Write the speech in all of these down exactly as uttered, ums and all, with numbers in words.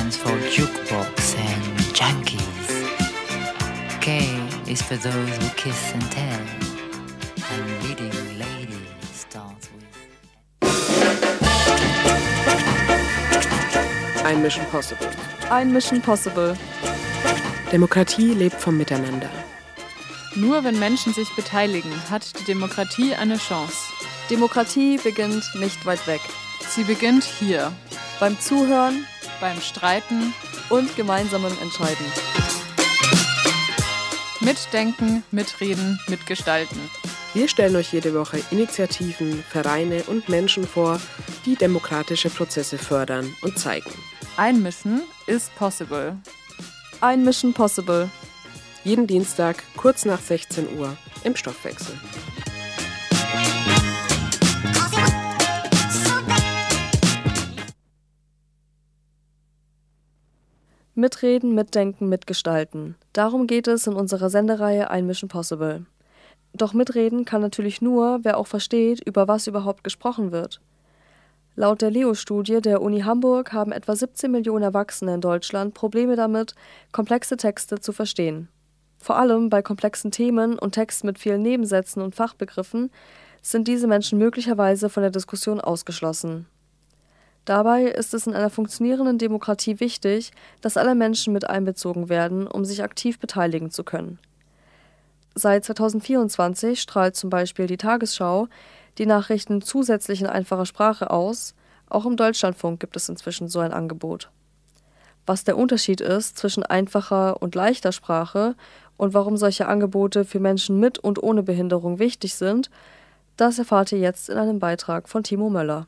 stands for jukebox and junkies. K is for those who kiss and tell. And leading lady starts with... Ein Mission Possible. Ein Mission Possible. Demokratie lebt vom Miteinander. Nur wenn Menschen sich beteiligen, hat die Demokratie eine Chance. Demokratie beginnt nicht weit weg. Sie beginnt hier. Beim Zuhören, beim Streiten und gemeinsamen Entscheiden. Mitdenken, mitreden, mitgestalten. Wir stellen euch jede Woche Initiativen, Vereine und Menschen vor, die demokratische Prozesse fördern und zeigen. Ein Mission is possible. Ein Mission Possible. Jeden Dienstag kurz nach sechzehn Uhr im Stoffwechsel. Mitreden, mitdenken, mitgestalten. Darum geht es in unserer Sendereihe Ein Mission Possible. Doch mitreden kann natürlich nur, wer auch versteht, über was überhaupt gesprochen wird. Laut der Leo-Studie der Uni Hamburg haben etwa siebzehn Millionen Erwachsene in Deutschland Probleme damit, komplexe Texte zu verstehen. Vor allem bei komplexen Themen und Texten mit vielen Nebensätzen und Fachbegriffen sind diese Menschen möglicherweise von der Diskussion ausgeschlossen. Dabei ist es in einer funktionierenden Demokratie wichtig, dass alle Menschen mit einbezogen werden, um sich aktiv beteiligen zu können. Seit zweitausendvierundzwanzig strahlt zum Beispiel die Tagesschau die Nachrichten zusätzlich in einfacher Sprache aus. Auch im Deutschlandfunk gibt es inzwischen so ein Angebot. Was der Unterschied ist zwischen einfacher und leichter Sprache und warum solche Angebote für Menschen mit und ohne Behinderung wichtig sind, das erfahrt ihr jetzt in einem Beitrag von Timo Möller.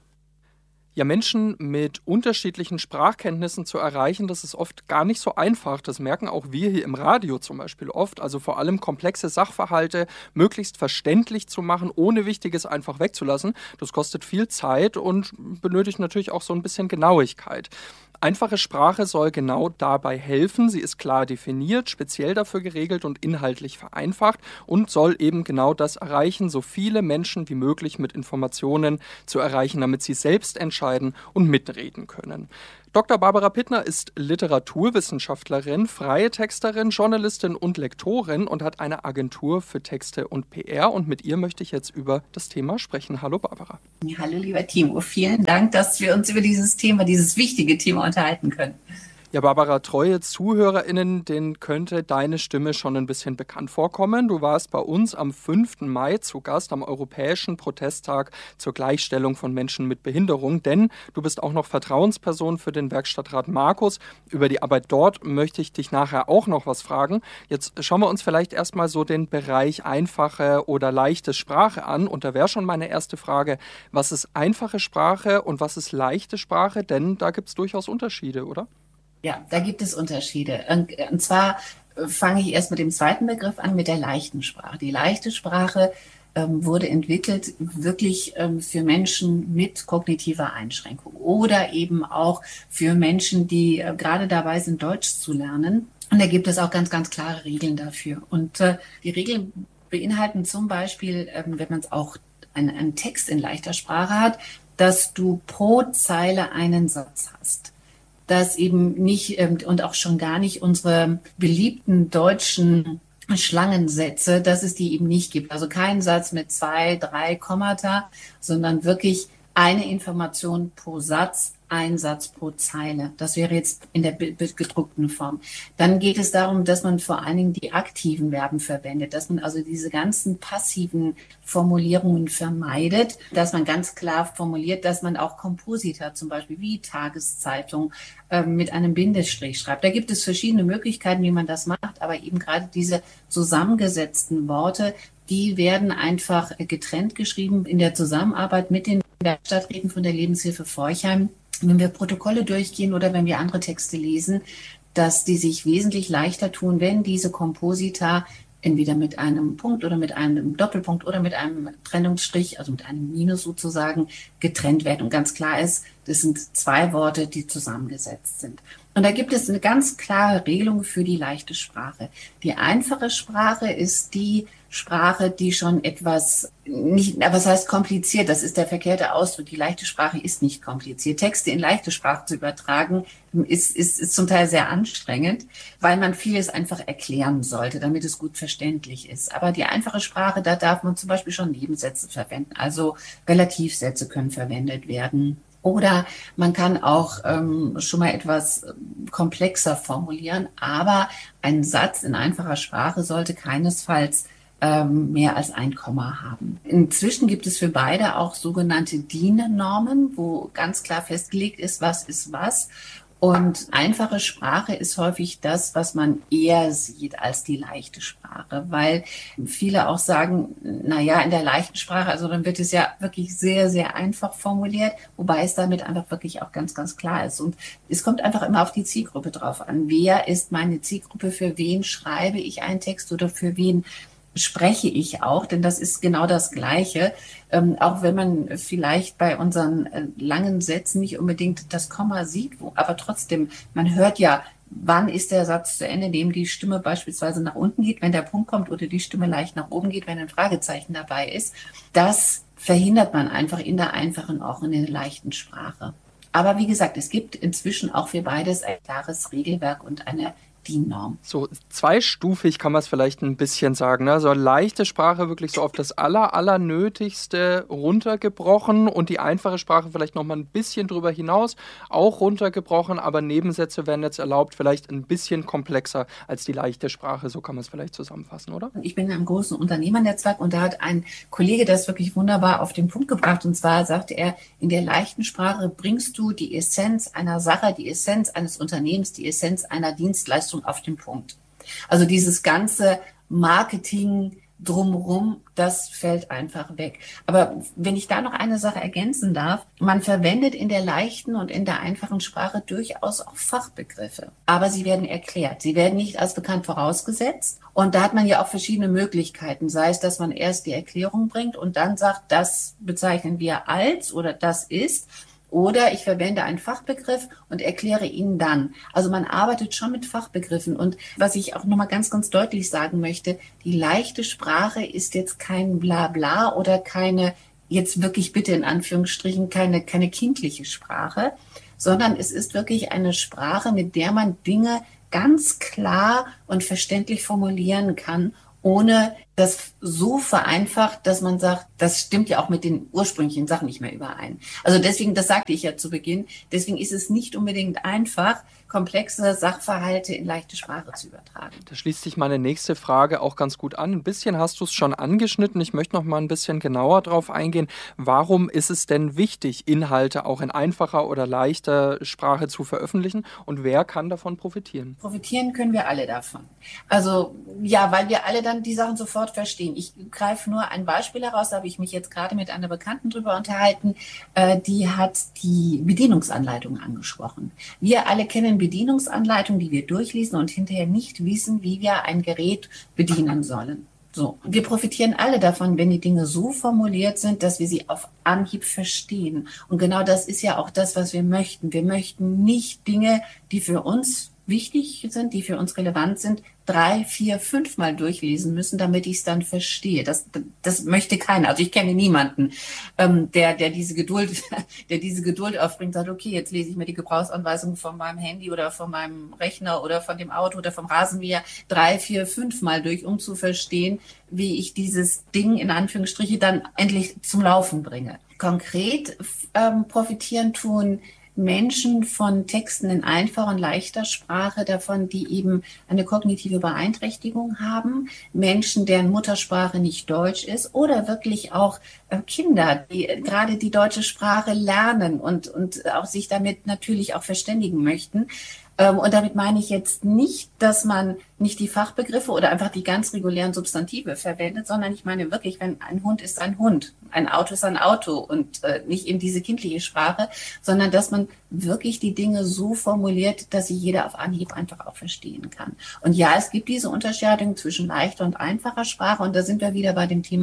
Ja, Menschen mit unterschiedlichen Sprachkenntnissen zu erreichen, das ist oft gar nicht so einfach. Das merken auch wir hier im Radio zum Beispiel oft. Also vor allem komplexe Sachverhalte möglichst verständlich zu machen, ohne Wichtiges einfach wegzulassen. Das kostet viel Zeit und benötigt natürlich auch so ein bisschen Genauigkeit. Einfache Sprache soll genau dabei helfen. Sie ist klar definiert, speziell dafür geregelt und inhaltlich vereinfacht und soll eben genau das erreichen, so viele Menschen wie möglich mit Informationen zu erreichen, damit sie selbst entscheiden und mitreden können. Doktor Barbara Pittner ist Literaturwissenschaftlerin, freie Texterin, Journalistin und Lektorin und hat eine Agentur für Texte und P R. Und mit ihr möchte ich jetzt über das Thema sprechen. Hallo Barbara. Hallo lieber Timo, vielen Dank, dass wir uns über dieses Thema, dieses wichtige Thema unterhalten können. Ja, Barbara, treue ZuhörerInnen, denen könnte deine Stimme schon ein bisschen bekannt vorkommen. Du warst bei uns am fünften Mai zu Gast am Europäischen Protesttag zur Gleichstellung von Menschen mit Behinderung, denn du bist auch noch Vertrauensperson für den Werkstattrat Markus. Über die Arbeit dort möchte ich dich nachher auch noch was fragen. Jetzt schauen wir uns vielleicht erstmal so den Bereich einfache oder leichte Sprache an. Und da wäre schon meine erste Frage, was ist einfache Sprache und was ist leichte Sprache? Denn da gibt es durchaus Unterschiede, oder? Ja, da gibt es Unterschiede. Und, und zwar fange ich erst mit dem zweiten Begriff an, mit der leichten Sprache. Die leichte Sprache ähm, wurde entwickelt wirklich ähm, für Menschen mit kognitiver Einschränkung oder eben auch für Menschen, die äh, gerade dabei sind, Deutsch zu lernen. Und da gibt es auch ganz, ganz klare Regeln dafür. Und äh, die Regeln beinhalten zum Beispiel, ähm, wenn man es auch einen, einen Text in leichter Sprache hat, dass du pro Zeile einen Satz hast. Dass eben nicht und auch schon gar nicht unsere beliebten deutschen Schlangensätze, dass es die eben nicht gibt. Also kein Satz mit zwei, drei Kommata, sondern wirklich eine Information pro Satz, ein Satz pro Zeile. Das wäre jetzt in der gedruckten Form. Dann geht es darum, dass man vor allen Dingen die aktiven Verben verwendet, dass man also diese ganzen passiven Formulierungen vermeidet, dass man ganz klar formuliert, dass man auch Komposita zum Beispiel wie Tageszeitung äh, mit einem Bindestrich schreibt. Da gibt es verschiedene Möglichkeiten, wie man das macht, aber eben gerade diese zusammengesetzten Worte, die werden einfach getrennt geschrieben in der Zusammenarbeit mit den Werkstatträten von der Lebenshilfe Forchheim. Wenn wir Protokolle durchgehen oder wenn wir andere Texte lesen, dass die sich wesentlich leichter tun, wenn diese Komposita entweder mit einem Punkt oder mit einem Doppelpunkt oder mit einem Trennungsstrich, also mit einem Minus sozusagen, getrennt werden. Und ganz klar ist, Das sind zwei Worte, die zusammengesetzt sind. Und da gibt es eine ganz klare Regelung für die leichte Sprache. Die einfache Sprache ist die Sprache, die schon etwas, nicht, was heißt kompliziert, das ist der verkehrte Ausdruck. Die leichte Sprache ist nicht kompliziert. Texte in leichte Sprache zu übertragen, ist, ist, ist zum Teil sehr anstrengend, weil man vieles einfach erklären sollte, damit es gut verständlich ist. Aber die einfache Sprache, da darf man zum Beispiel schon Nebensätze verwenden. Also Relativsätze können verwendet werden. Oder man kann auch ähm, schon mal etwas komplexer formulieren, aber ein Satz in einfacher Sprache sollte keinesfalls ähm, mehr als ein Komma haben. Inzwischen gibt es für beide auch sogenannte D I N-Normen, wo ganz klar festgelegt ist, was ist was. Und einfache Sprache ist häufig das, was man eher sieht als die leichte Sprache, weil viele auch sagen, na ja, in der leichten Sprache, also dann wird es ja wirklich sehr, sehr einfach formuliert, wobei es damit einfach wirklich auch ganz, ganz klar ist. Und es kommt einfach immer auf die Zielgruppe drauf an. Wer ist meine Zielgruppe? Für wen schreibe ich einen Text oder für wen spreche ich auch, denn das ist genau das Gleiche. Ähm, auch wenn man vielleicht bei unseren äh, langen Sätzen nicht unbedingt das Komma sieht, wo, aber trotzdem, man hört ja, wann ist der Satz zu Ende, indem die Stimme beispielsweise nach unten geht, wenn der Punkt kommt, oder die Stimme leicht nach oben geht, wenn ein Fragezeichen dabei ist. Das verhindert man einfach in der einfachen, auch in der leichten Sprache. Aber wie gesagt, es gibt inzwischen auch für beides ein klares Regelwerk und eine D I N-Norm. So zweistufig kann man es vielleicht ein bisschen sagen. Ne? So leichte Sprache wirklich so auf das aller, allernötigste runtergebrochen und die einfache Sprache vielleicht noch mal ein bisschen drüber hinaus auch runtergebrochen, aber Nebensätze werden jetzt erlaubt, vielleicht ein bisschen komplexer als die leichte Sprache. So kann man es vielleicht zusammenfassen, oder? Ich bin in einem großen Unternehmernetzwerk und da hat ein Kollege das wirklich wunderbar auf den Punkt gebracht. Und zwar sagte er, in der leichten Sprache bringst du die Essenz einer Sache, die Essenz eines Unternehmens, die Essenz einer Dienstleistung auf den Punkt. Also dieses ganze Marketing drumherum, das fällt einfach weg. Aber wenn ich da noch eine Sache ergänzen darf, man verwendet in der leichten und in der einfachen Sprache durchaus auch Fachbegriffe. Aber sie werden erklärt. Sie werden nicht als bekannt vorausgesetzt. Und da hat man ja auch verschiedene Möglichkeiten. Sei es, dass man erst die Erklärung bringt und dann sagt, das bezeichnen wir als oder das ist. Oder ich verwende einen Fachbegriff und erkläre ihn dann. Also man arbeitet schon mit Fachbegriffen. Und was ich auch nochmal ganz, ganz deutlich sagen möchte, die leichte Sprache ist jetzt kein Blabla oder keine, jetzt wirklich bitte in Anführungsstrichen, keine, keine kindliche Sprache, sondern es ist wirklich eine Sprache, mit der man Dinge ganz klar und verständlich formulieren kann, ohne das so vereinfacht, dass man sagt, das stimmt ja auch mit den ursprünglichen Sachen nicht mehr überein. Also deswegen, das sagte ich ja zu Beginn, deswegen ist es nicht unbedingt einfach, komplexe Sachverhalte in leichte Sprache zu übertragen. Da schließt sich meine nächste Frage auch ganz gut an. Ein bisschen hast du es schon angeschnitten. Ich möchte noch mal ein bisschen genauer drauf eingehen. Warum ist es denn wichtig, Inhalte auch in einfacher oder leichter Sprache zu veröffentlichen? Und wer kann davon profitieren? Profitieren können wir alle davon. Also ja, weil wir alle dann die Sachen sofort verstehen. Ich greife nur ein Beispiel heraus, da habe ich mich jetzt gerade mit einer Bekannten drüber unterhalten, äh, die hat die Bedienungsanleitung angesprochen. Wir alle kennen Bedienungsanleitungen, die wir durchlesen und hinterher nicht wissen, wie wir ein Gerät bedienen sollen. So. Wir profitieren alle davon, wenn die Dinge so formuliert sind, dass wir sie auf Anhieb verstehen. Und genau das ist ja auch das, was wir möchten. Wir möchten nicht Dinge, die für uns wichtig sind, die für uns relevant sind, drei, vier, fünfmal durchlesen müssen, damit ich es dann verstehe. Das, das möchte keiner. Also ich kenne niemanden, ähm, der, der diese Geduld, der diese Geduld aufbringt, sagt, okay, jetzt lese ich mir die Gebrauchsanweisung von meinem Handy oder von meinem Rechner oder von dem Auto oder vom Rasenmäher drei, vier, fünfmal durch, um zu verstehen, wie ich dieses Ding in Anführungsstriche dann endlich zum Laufen bringe. Konkret ähm, profitieren tun Menschen von Texten in einfacher und leichter Sprache davon, die eben eine kognitive Beeinträchtigung haben, Menschen, deren Muttersprache nicht Deutsch ist oder wirklich auch äh, Kinder, die äh, gerade die deutsche Sprache lernen und, und auch sich damit natürlich auch verständigen möchten. Ähm, und damit meine ich jetzt nicht, dass man nicht die Fachbegriffe oder einfach die ganz regulären Substantive verwendet, sondern ich meine wirklich, wenn ein Hund ist ein Hund, ein Auto ist ein Auto und äh, nicht eben diese kindliche Sprache, sondern dass man wirklich die Dinge so formuliert, dass sie jeder auf Anhieb einfach auch verstehen kann. Und ja, es gibt diese Unterscheidung zwischen leichter und einfacher Sprache und da sind wir wieder bei dem Thema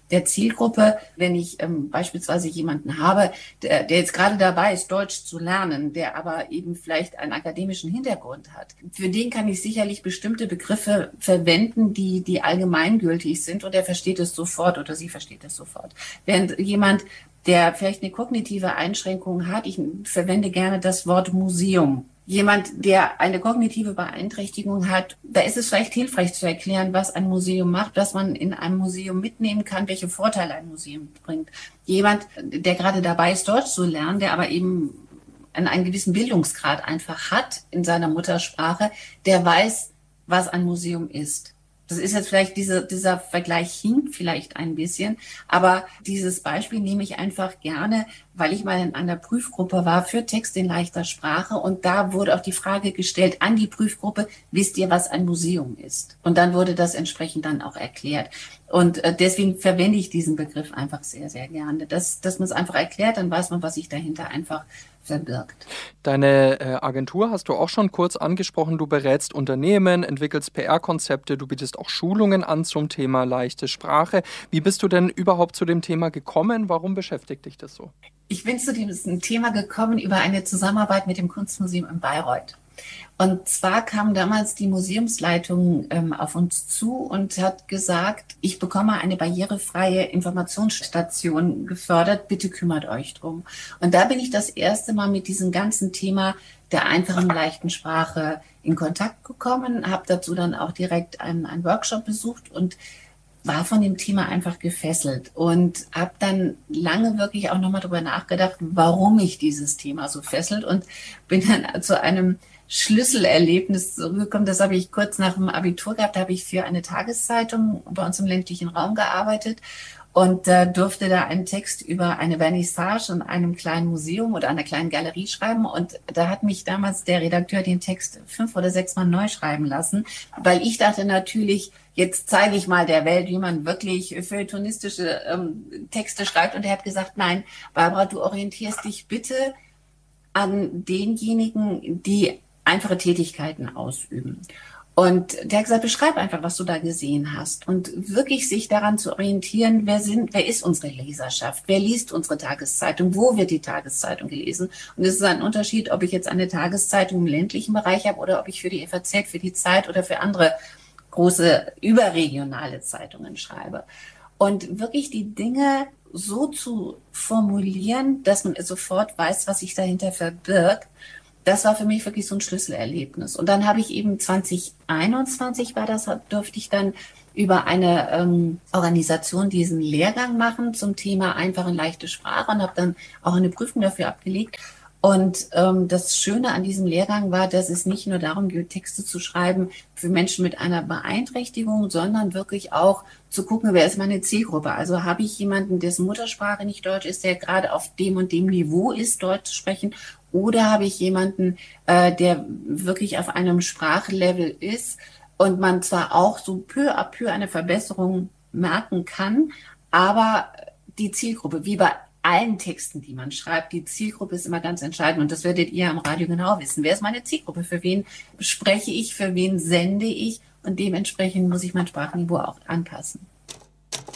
der Zielgruppe. Wenn ich ähm, beispielsweise jemanden habe, der, der jetzt gerade dabei ist, Deutsch zu lernen, der aber eben vielleicht einen akademischen Hintergrund hat, für den kann ich sicherlich bestimmte Begriffe verwenden, die, die allgemeingültig sind, und er versteht es sofort oder sie versteht es sofort. Während jemand, der vielleicht eine kognitive Einschränkung hat, ich verwende gerne das Wort Museum. Jemand, der eine kognitive Beeinträchtigung hat, da ist es vielleicht hilfreich zu erklären, was ein Museum macht, was man in einem Museum mitnehmen kann, welche Vorteile ein Museum bringt. Jemand, der gerade dabei ist, Deutsch zu lernen, der aber eben einen gewissen Bildungsgrad einfach hat in seiner Muttersprache, der weiß, was ein Museum ist. Das ist jetzt vielleicht, diese, dieser Vergleich hinkt vielleicht ein bisschen, aber dieses Beispiel nehme ich einfach gerne, weil ich mal in einer Prüfgruppe war für Text in leichter Sprache, und da wurde auch die Frage gestellt an die Prüfgruppe: Wisst ihr, was ein Museum ist? Und dann wurde das entsprechend dann auch erklärt. Und deswegen verwende ich diesen Begriff einfach sehr, sehr gerne. Dass, dass man es einfach erklärt, dann weiß man, was sich dahinter einfach verbirgt. Deine äh, Agentur hast du auch schon kurz angesprochen. Du berätst Unternehmen, entwickelst P R-Konzepte, du bietest auch Schulungen an zum Thema leichte Sprache. Wie bist du denn überhaupt zu dem Thema gekommen? Warum beschäftigt dich das so? Ich bin zu diesem Thema gekommen über eine Zusammenarbeit mit dem Kunstmuseum in Bayreuth. Und zwar kam damals die Museumsleitung ähm, auf uns zu und hat gesagt, ich bekomme eine barrierefreie Informationsstation gefördert, bitte kümmert euch drum. Und da bin ich das erste Mal mit diesem ganzen Thema der einfachen, leichten Sprache in Kontakt gekommen, habe dazu dann auch direkt einen, einen Workshop besucht und war von dem Thema einfach gefesselt und habe dann lange wirklich auch nochmal drüber nachgedacht, warum mich dieses Thema so fesselt, und bin dann zu einem Schlüsselerlebnis zurückgekommen. Das habe ich kurz nach dem Abitur gehabt. Da habe ich für eine Tageszeitung bei uns im ländlichen Raum gearbeitet und äh, durfte da einen Text über eine Vernissage in einem kleinen Museum oder einer kleinen Galerie schreiben. Und da hat mich damals der Redakteur den Text fünf oder sechs Mal neu schreiben lassen, weil ich dachte natürlich, jetzt zeige ich mal der Welt, wie man wirklich feuilletonistische ähm, Texte schreibt. Und er hat gesagt, nein, Barbara, du orientierst dich bitte an denjenigen, die einfache Tätigkeiten ausüben. Und der hat gesagt, beschreib einfach, was du da gesehen hast. Und wirklich sich daran zu orientieren, wer sind, wer ist unsere Leserschaft? Wer liest unsere Tageszeitung? Wo wird die Tageszeitung gelesen? Und es ist ein Unterschied, ob ich jetzt eine Tageszeitung im ländlichen Bereich habe oder ob ich für die F A Z, für die Zeit oder für andere große überregionale Zeitungen schreibe. Und wirklich die Dinge so zu formulieren, dass man sofort weiß, was sich dahinter verbirgt, das war für mich wirklich so ein Schlüsselerlebnis. Und dann habe ich eben zwanzig einundzwanzig war das, durfte ich dann über eine ähm, Organisation diesen Lehrgang machen zum Thema einfache und leichte Sprache und habe dann auch eine Prüfung dafür abgelegt. Und ähm, das Schöne an diesem Lehrgang war, dass es nicht nur darum geht, Texte zu schreiben für Menschen mit einer Beeinträchtigung, sondern wirklich auch zu gucken, wer ist meine Zielgruppe. Also habe ich jemanden, dessen Muttersprache nicht Deutsch ist, der gerade auf dem und dem Niveau ist, Deutsch zu sprechen, oder habe ich jemanden, äh, der wirklich auf einem Sprachlevel ist und man zwar auch so peu à peu eine Verbesserung merken kann, aber die Zielgruppe, wie bei allen Texten, die man schreibt, die Zielgruppe ist immer ganz entscheidend, und das werdet ihr am Radio genau wissen. Wer ist meine Zielgruppe? Für wen spreche ich? Für wen sende ich? Und dementsprechend muss ich mein Sprachniveau auch anpassen.